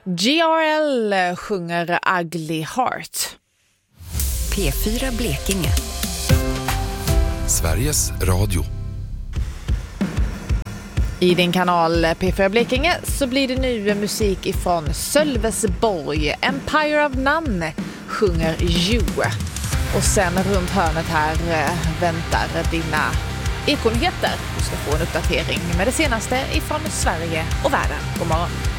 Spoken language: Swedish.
GRL sjunger Ugly Heart. P4 Blekinge. Sveriges Radio. I din kanal P4 Blekinge så blir det nu musik ifrån Sölvesborg. Empire of None sjunger You. Och sen runt hörnet här väntar dina ekonyheter. Du ska få en uppdatering med det senaste ifrån Sverige och världen. God morgon.